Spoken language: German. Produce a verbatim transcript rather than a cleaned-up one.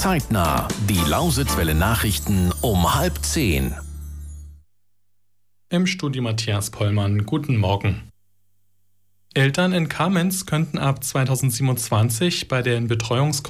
Zeitnah. Die Lausitzwelle Nachrichten um halb zehn. Im Studio Matthias Pollmann. Guten Morgen. Eltern in Kamenz könnten ab zweitausendsiebenundzwanzig bei den Betreuungs